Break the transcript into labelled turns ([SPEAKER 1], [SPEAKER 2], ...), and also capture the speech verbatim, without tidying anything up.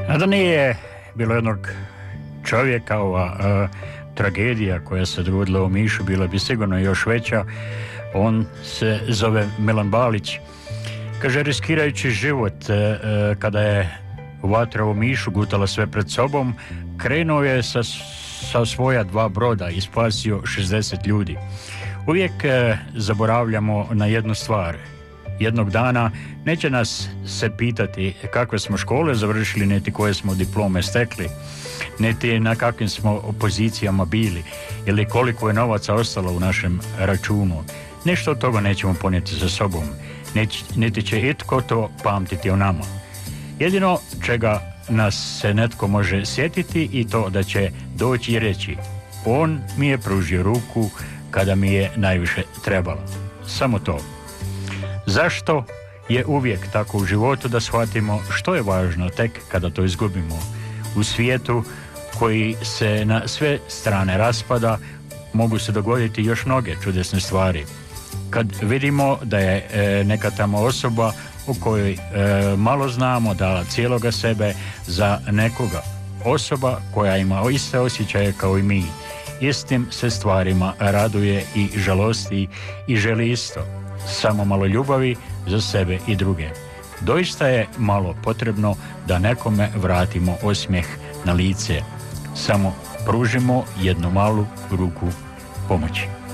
[SPEAKER 1] A da nije bilo jednog čovjeka, ova uh, tragedija koja se dogodila u Omišu bila bi sigurno još veća. On se zove Milan Balić. Kaže, riskirajući život uh, kada je vatra u Omišu gutala sve pred sobom, krenuo je sa, sa svoja dva broda i spasio šezdeset ljudi. Uvijek uh, zaboravljamo na jednu stvar. Jednog dana neće nas se pitati kakve smo škole završili, niti koje smo diplome stekli, niti na kakvim smo pozicijama bili ili koliko je novaca ostalo u našem računu. Nešto od toga nećemo ponijeti sa sobom, niti će itko to pamtiti o nama. Jedino čega nas se netko može sjetiti i to da će doći i reći: on mi je pružio ruku kada mi je najviše trebalo. Samo to. Zašto je uvijek tako u životu da shvatimo što je važno tek kada to izgubimo? U svijetu koji se na sve strane raspada mogu se dogoditi još mnoge čudesne stvari. Kad vidimo da je e, neka tamo osoba o kojoj e, malo znamo dala cijeloga sebe za nekoga, osoba koja ima iste osjećaje kao i mi, istim se stvarima raduje i žalosti i želi isto, samo malo ljubavi za sebe i druge. Doista je malo potrebno da nekome vratimo osmijeh na lice. Samo pružimo jednu malu ruku pomoći.